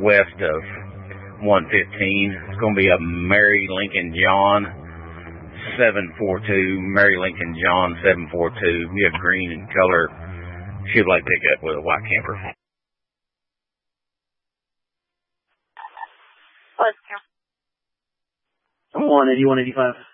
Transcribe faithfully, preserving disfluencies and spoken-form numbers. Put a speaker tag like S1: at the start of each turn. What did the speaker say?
S1: west of one fifteen. It's going to be a Mary Lincoln John seven forty-two. Mary Lincoln John seven forty-two. Be a green in color Chevrolet pickup with a white camper.
S2: Let's go. one eighty, one eighty-five.